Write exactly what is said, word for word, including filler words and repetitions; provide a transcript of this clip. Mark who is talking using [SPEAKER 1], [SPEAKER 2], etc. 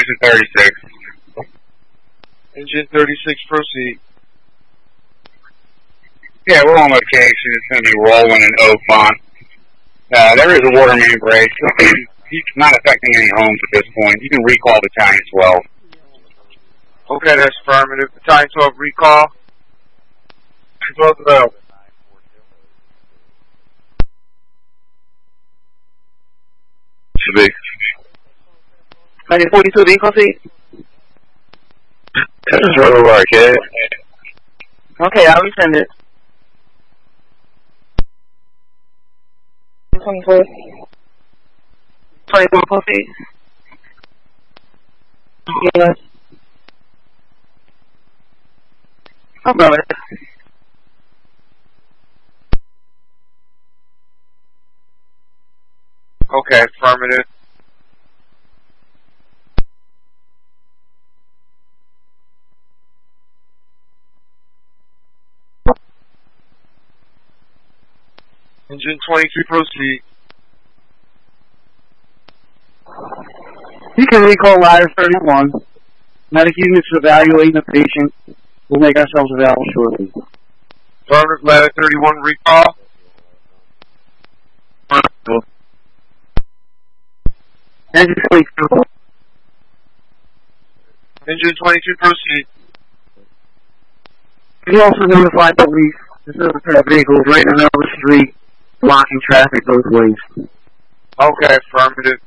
[SPEAKER 1] Engine thirty-six.
[SPEAKER 2] Engine thirty-six, proceed.
[SPEAKER 1] Yeah, we're on location. It's going to be rolling in Oakmont. Uh, there is a water main break. It's not affecting any homes at this point. You can recall Battalion twelve.
[SPEAKER 2] Okay, that's affirmative. Battalion twelve, recall. twelve available.
[SPEAKER 1] Should be.
[SPEAKER 3] nineteen forty-two, do you proceed?
[SPEAKER 1] That's right over, kid.
[SPEAKER 3] Okay, I'll resend it. twenty-four. twenty-four, proceed. Yeah. Oh, brother.
[SPEAKER 2] Okay, affirmative. Engine twenty-three, proceed.
[SPEAKER 3] You can recall ladder thirty-one. Medic units evaluating the patient. We'll make ourselves available shortly.
[SPEAKER 2] Affirmative, ladder thirty-one, recall.
[SPEAKER 3] Engine twenty-two.
[SPEAKER 2] Engine twenty-two, proceed.
[SPEAKER 3] We also notified police. There's another pair of vehicles right in the middle of the street, blocking traffic both ways.
[SPEAKER 2] Okay, affirmative.